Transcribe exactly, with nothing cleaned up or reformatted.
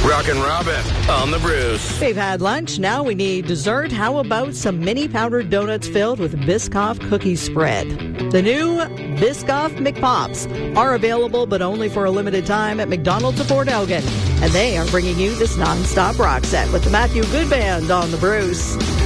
Rockin' Robin on the Bruce. We've had lunch. Now we need dessert. How about some mini powdered donuts filled with Biscoff cookie spread? The new Biscoff McPops are available, but only for a limited time at McDonald's of Port Elgin. And they are bringing you this nonstop rock set with the Matthew Good Band on the Bruce.